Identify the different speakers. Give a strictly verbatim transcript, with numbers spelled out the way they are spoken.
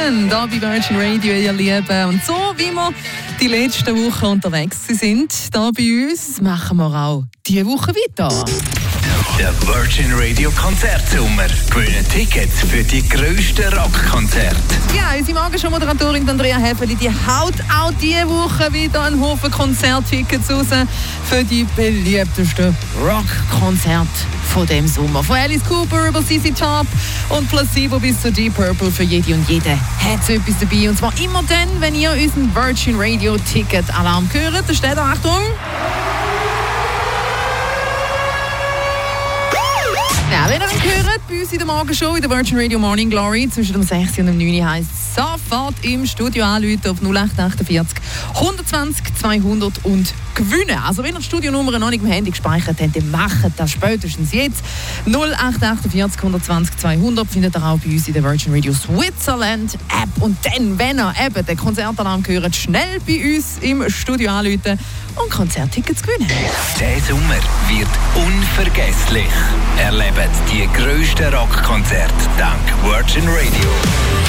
Speaker 1: Season hier bei Virgin Radio, ihr Lieben. Und so wie wir die letzten Wochen unterwegs sind, hier bei uns, machen wir auch diese Woche weiter.
Speaker 2: Der Virgin Radio Konzertsommer. Gewinnen Tickets für die grössten Rockkonzerte.
Speaker 1: Ja, unsere Morgenshow-Moderatorin Andrea Häfeli, die haut auch diese Woche wieder einen Haufen Konzerttickets raus für die beliebtesten Rockkonzerte von dem Sommer. Von Alice Cooper über C C Top und Placebo bis zu Deep Purple. Für jede und jede hat so etwas dabei. Und zwar immer dann, wenn ihr unseren Virgin Radio Ticket Alarm hört. Da steht da, Achtung! Ja, wenn ihr ihn hört, bei uns in der Morgenshow, in der Virgin Radio Morning Glory, zwischen dem sechs und dem neun heisst es sofort im Studio anrufen auf null acht achtundvierzig, hundertzwanzig, zweihundert und gewinnen. Also wenn ihr die Studionummer noch nicht im Handy gespeichert habt, dann macht das spätestens jetzt. null acht achtundvierzig, hundertzwanzig, zweihundert findet ihr auch bei uns in der Virgin Radio Switzerland App. Und dann, wenn ihr eben den Konzertalarm hört, schnell bei uns im Studio anrufen und Konzerttickets gewinnen.
Speaker 2: Der Sommer wird unvergesslich. Erlebt die grössten Rockkonzerte dank Virgin Radio.